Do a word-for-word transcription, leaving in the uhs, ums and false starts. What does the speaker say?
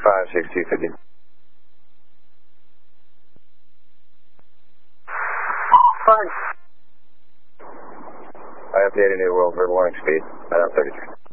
five six two fifty. Fine. I updated New World, verbal warning speed, nine thirty-three.